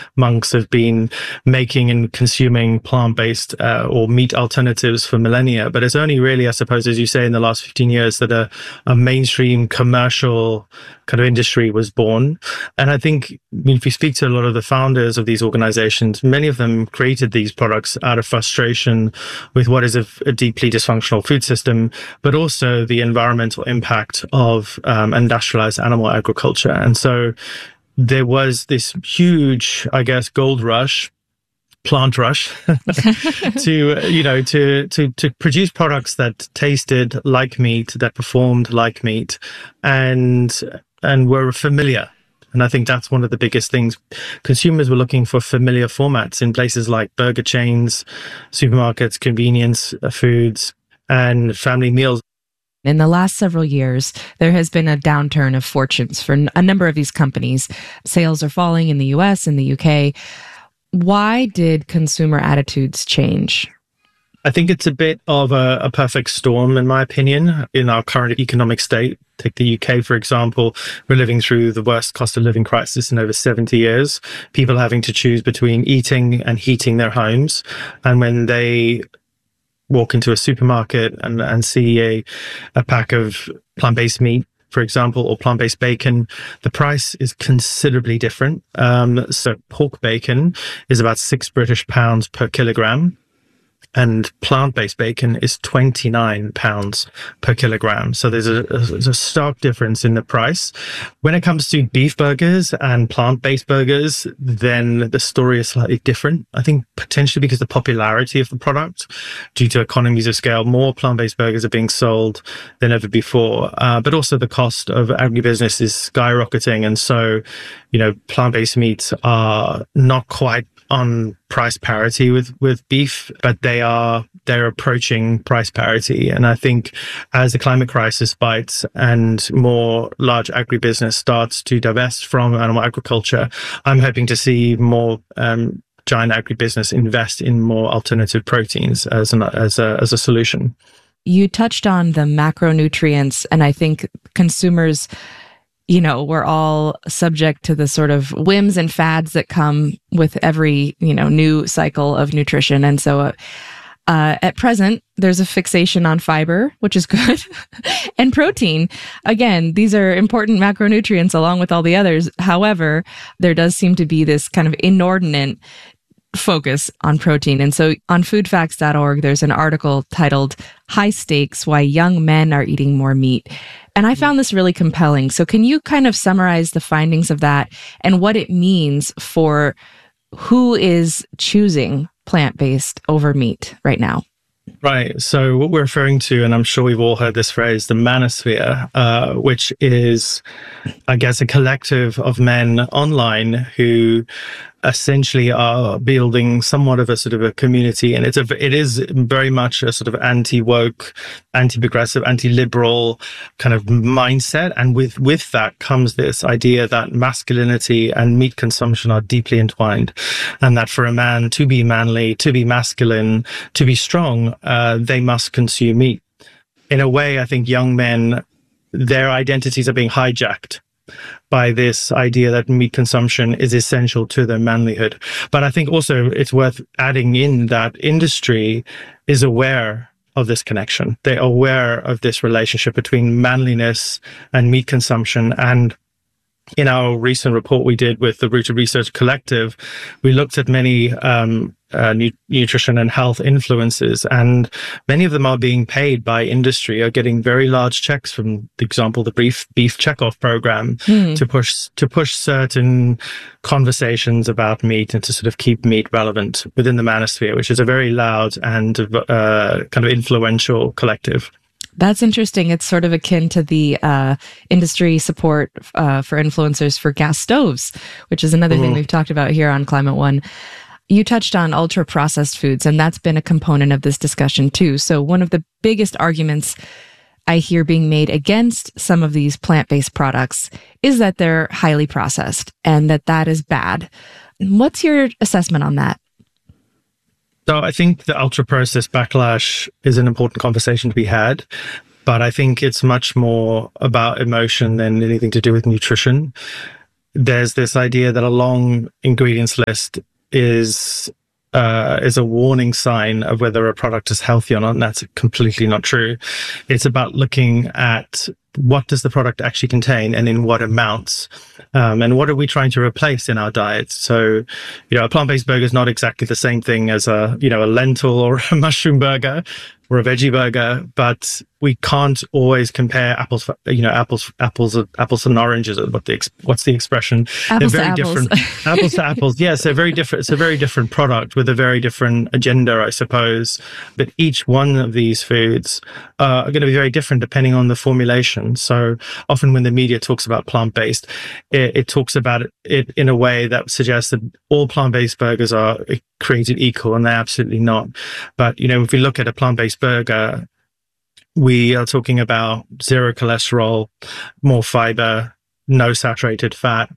monks have been making and consuming plant-based or meat alternatives for millennia. But it's only really, I suppose, as you say, in the last 15 years that a mainstream commercial kind of industry was born. And I think, I mean, if you speak to a lot of the founders of these organizations, many of them created these products out of frustration with what is a deeply dysfunctional food system, but also the environmental impact of industrialized animal agriculture. And so there was this huge, I guess, gold rush, plant rush to produce products that tasted like meat, that performed like meat, and were familiar. And I think that's one of the biggest things. Consumers were looking for familiar formats in places like burger chains, supermarkets, convenience foods, and family meals. In the last several years, there has been a downturn of fortunes for a number of these companies. Sales are falling in the US and the UK. Why did consumer attitudes change? I think it's a bit of a perfect storm, in my opinion, in our current economic state. Take the UK, for example. We're living through the worst cost of living crisis in over 70 years. People having to choose between eating and heating their homes. And when they walk into a supermarket and see a pack of plant-based meat, for example, or plant-based bacon, the price is considerably different. So pork bacon is about £6 per kilogram, and plant-based bacon is £29 per kilogram. So there's a stark difference in the price. When it comes to beef burgers and plant-based burgers, then the story is slightly different. I think potentially because of the popularity of the product, due to economies of scale, more plant-based burgers are being sold than ever before. But also the cost of agribusiness is skyrocketing. And so, plant-based meats are not quite on price parity with beef, but they're approaching price parity. And I think as the climate crisis bites and more large agribusiness starts to divest from animal agriculture, I'm hoping to see more giant agribusiness invest in more alternative proteins as a solution. You touched on the macronutrients, and I think consumers, we're all subject to the sort of whims and fads that come with every, new cycle of nutrition. And so at present, there's a fixation on fiber, which is good, and protein. Again, these are important macronutrients along with all the others. However, there does seem to be this kind of inordinate focus on protein. And so on foodfacts.org, there's an article titled "High Stakes: Why Young Men Are Eating More Meat." And I found this really compelling. So can you kind of summarize the findings of that and what it means for who is choosing plant-based over meat right now? Right. So what we're referring to, and I'm sure we've all heard this phrase, the manosphere, which is, I guess, a collective of men online who essentially are building somewhat of a sort of a community. And it is very much a sort of anti-woke, anti-progressive, anti-liberal kind of mindset. And with that comes this idea that masculinity and meat consumption are deeply entwined. And that for a man to be manly, to be masculine, to be strong, they must consume meat. In a way, I think young men, their identities are being hijacked by this idea that meat consumption is essential to their manlyhood. But I think also it's worth adding in that industry is aware of this connection. They're aware of this relationship between manliness and meat consumption. And in our recent report we did with the Rooted Research Collective, we looked at many nutrition and health influencers, and many of them are being paid by industry, are getting very large checks from, for example, the beef checkoff program to push certain conversations about meat and to sort of keep meat relevant within the manosphere, which is a very loud and kind of influential collective. That's interesting. It's sort of akin to the industry support for influencers for gas stoves, which is another thing we've talked about here on Climate One. You touched on ultra-processed foods, and that's been a component of this discussion too. So one of the biggest arguments I hear being made against some of these plant-based products is that they're highly processed and that is bad. What's your assessment on that? So I think the ultra-processed backlash is an important conversation to be had, but I think it's much more about emotion than anything to do with nutrition. there's this idea that a long ingredients list is a warning sign of whether a product is healthy or not. And that's completely not true. It's about looking at what does the product actually contain and in what amounts, and what are we trying to replace in our diet. So, a plant-based burger is not exactly the same thing as a lentil or a mushroom burger or a veggie burger, but we can't always compare apples and oranges. What's the expression? Apples They're very to apples. different. Apples to apples. Yes, they're very different. It's a very different product with a very different agenda, I suppose. But each one of these foods are going to be very different depending on the formulation. So often when the media talks about plant-based, it talks about it in a way that suggests that all plant-based burgers are created equal, and they're absolutely not. But, if we look at a plant-based burger, we are talking about zero cholesterol, more fiber, no saturated fat.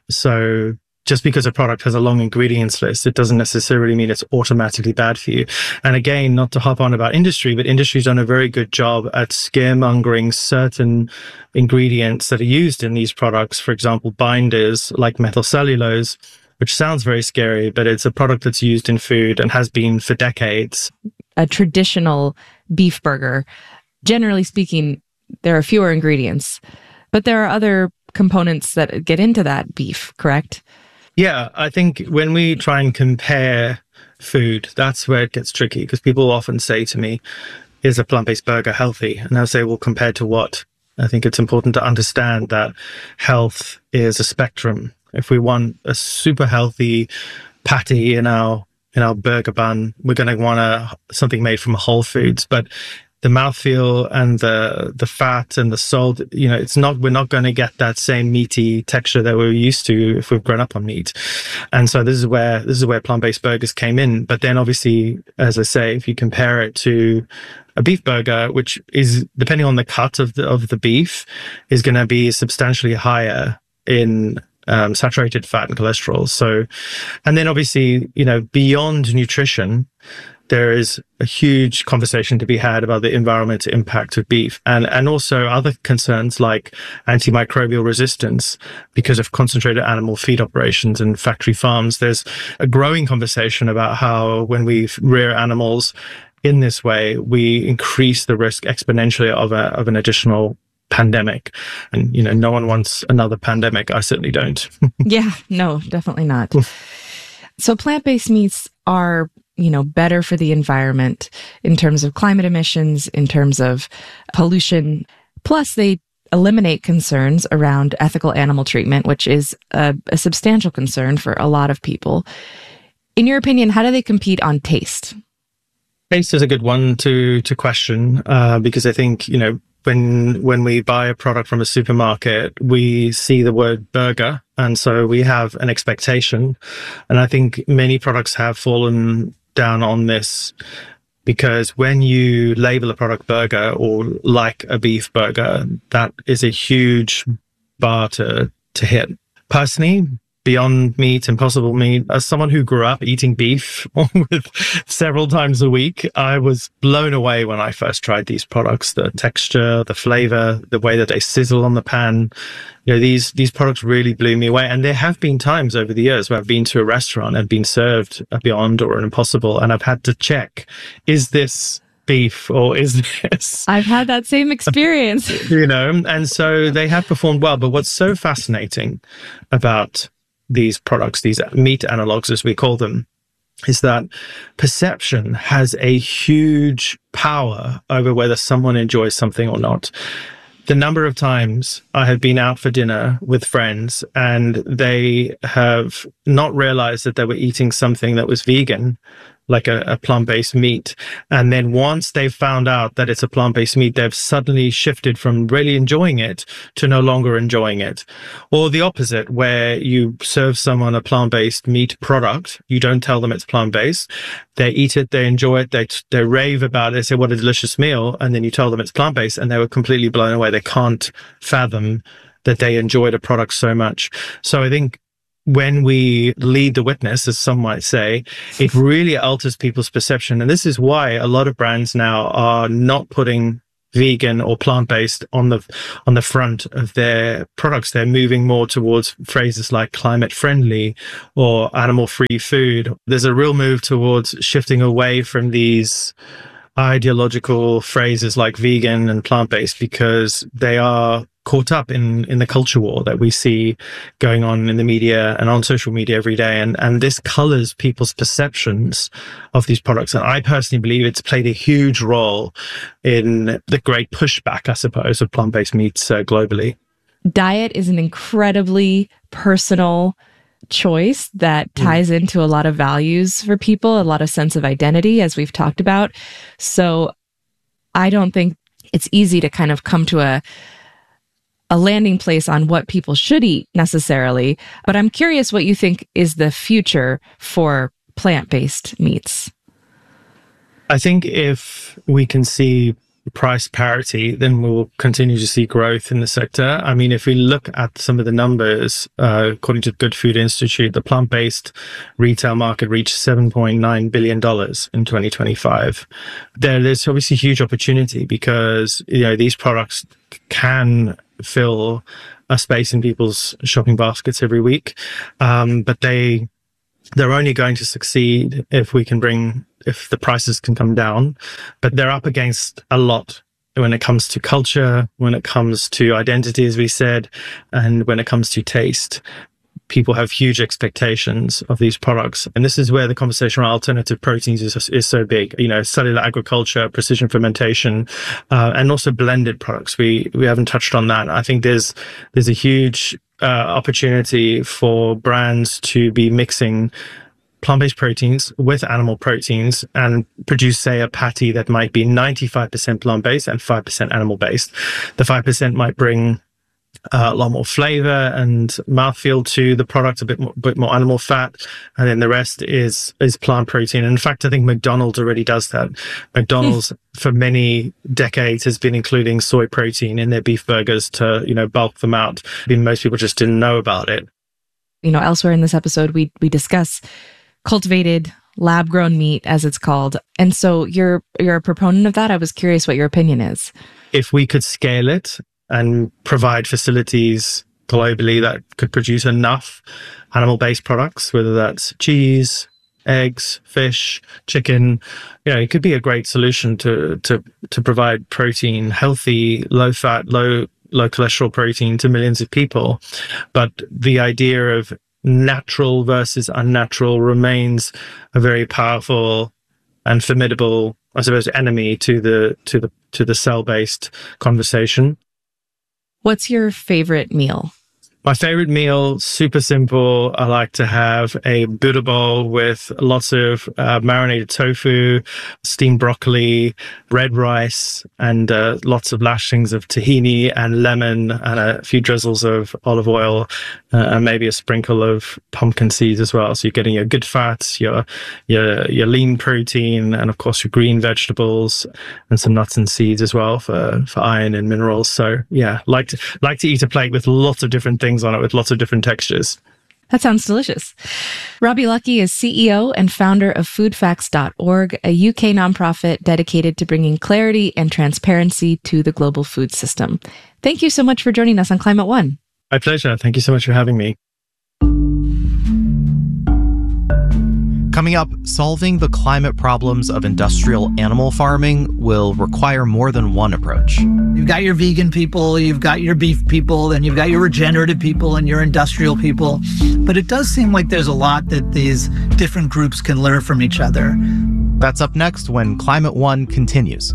So just because a product has a long ingredients list, it doesn't necessarily mean it's automatically bad for you. And again, not to hop on about industry, but industry's done a very good job at scaremongering certain ingredients that are used in these products. For example, binders like methylcellulose, which sounds very scary, but it's a product that's used in food and has been for decades. A traditional beef burger, generally speaking, there are fewer ingredients, but there are other components that get into that beef, correct? Yeah, I think when we try and compare food, that's where it gets tricky, because people often say to me, is a plant-based burger healthy? And I'll say, well, compared to what? I think it's important to understand that health is a spectrum. If we want a super healthy patty in our burger bun, we're going to want something made from whole foods. But the mouthfeel and the fat and the salt, we're not going to get that same meaty texture that we're used to if we've grown up on meat. And so this is where plant-based burgers came in. But then obviously, as I say, if you compare it to a beef burger, which is, depending on the cut of the beef, is going to be substantially higher in saturated fat and cholesterol. So, and then obviously, beyond nutrition, there is a huge conversation to be had about the environmental impact of beef and also other concerns like antimicrobial resistance because of concentrated animal feed operations and factory farms. There's a growing conversation about how when we rear animals in this way, we increase the risk exponentially of an additional pandemic. And, no one wants another pandemic. I certainly don't. Yeah, no, definitely not. So plant-based meats are better for the environment in terms of climate emissions, in terms of pollution. Plus, they eliminate concerns around ethical animal treatment, which is a substantial concern for a lot of people. In your opinion, how do they compete on taste? Taste is a good one to question, because I think, when we buy a product from a supermarket, we see the word burger. And so we have an expectation. And I think many products have fallen down on this because when you label a product burger or like a beef burger, that is a huge bar to hit. Personally, Beyond Meat, Impossible Meat, as someone who grew up eating beef with several times a week, I was blown away when I first tried these products. The texture, the flavor, the way that they sizzle on the pan. These products really blew me away. And there have been times over the years where I've been to a restaurant and been served a Beyond or an Impossible, and I've had to check, is this beef or is this? I've had that same experience. And so they have performed well. But what's so fascinating about these products, these meat analogs, as we call them, is that perception has a huge power over whether someone enjoys something or not. The number of times I have been out for dinner with friends and they have not realized that they were eating something that was vegan, like a plant-based meat. And then once they've found out that it's a plant-based meat, they've suddenly shifted from really enjoying it to no longer enjoying it. Or the opposite, where you serve someone a plant-based meat product, you don't tell them it's plant-based. They eat it, they enjoy it, they rave about it, they say, what a delicious meal. And then you tell them it's plant-based and they were completely blown away. They can't fathom that they enjoyed a product so much. So I think when we lead the witness, as some might say, it really alters people's perception. And this is why a lot of brands now are not putting vegan or plant-based on the front of their products. They're moving more towards phrases like climate friendly or animal-free food. There's a real move towards shifting away from these ideological phrases like vegan and plant-based, because they are caught up in the culture war that we see going on in the media and on social media every day. And this colors people's perceptions of these products. And I personally believe it's played a huge role in the great pushback, I suppose, of plant-based meats globally. Diet is an incredibly personal choice that ties into a lot of values for people, a lot of sense of identity, as we've talked about. So I don't think it's easy to kind of come to a landing place on what people should eat necessarily. But I'm curious what you think is the future for plant-based meats. I think if we can see price parity, then we'll continue to see growth in the sector. I mean, if we look at some of the numbers, according to the Good Food Institute, the plant-based retail market reached $7.9 billion in 2025. There's obviously huge opportunity because, these products can fill a space in people's shopping baskets every week. But they're only going to succeed if the prices can come down. But they're up against a lot when it comes to culture, when it comes to identity, as we said, and when it comes to taste. People have huge expectations of these products. And this is where the conversation around alternative proteins is so big. Cellular agriculture, precision fermentation, and also blended products. We haven't touched on that. I think there's a huge opportunity for brands to be mixing plant-based proteins with animal proteins and produce, say, a patty that might be 95% plant-based and 5% animal-based. The 5% might bring a lot more flavor and mouthfeel to the product, a bit more animal fat, and then the rest is plant protein. And in fact, I think McDonald's already does that. McDonald's for many decades has been including soy protein in their beef burgers to bulk them out. Most people just didn't know about it. Elsewhere in this episode, we discuss cultivated lab-grown meat, as it's called, and so you're a proponent of that. I was curious what your opinion is. If we could scale it and provide facilities globally that could produce enough animal-based products, whether that's cheese, eggs, fish, chicken, it could be a great solution to provide protein, healthy, low-fat, low cholesterol protein to millions of people. But the idea of natural versus unnatural remains a very powerful and formidable, I suppose, enemy to the cell-based conversation. What's your favorite meal? My favorite meal, super simple. I like to have a Buddha bowl with lots of marinated tofu, steamed broccoli, red rice, and lots of lashings of tahini and lemon and a few drizzles of olive oil and maybe a sprinkle of pumpkin seeds as well. So you're getting your good fats, your lean protein, and of course your green vegetables and some nuts and seeds as well for iron and minerals. So yeah, like to eat a plate with lots of different things on it with lots of different textures. That sounds delicious. Robbie Luckie is CEO and founder of foodfacts.org, a UK nonprofit dedicated to bringing clarity and transparency to the global food system. Thank you so much for joining us on Climate One. My pleasure. Thank you so much for having me. Coming up, solving the climate problems of industrial animal farming will require more than one approach. You've got your vegan people, you've got your beef people, and you've got your regenerative people and your industrial people. But it does seem like there's a lot that these different groups can learn from each other. That's up next when Climate One continues.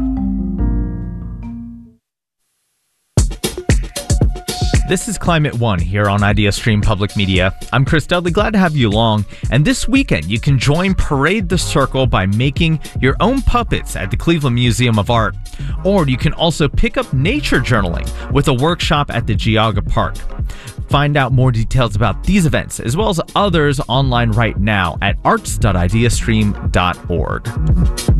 This is Climate One here on IdeaStream Public Media. I'm Chris Dudley, glad to have you along. And this weekend, you can join Parade the Circle by making your own puppets at the Cleveland Museum of Art. Or you can also pick up nature journaling with a workshop at the Geauga Park. Find out more details about these events, as well as others online right now at arts.ideastream.org.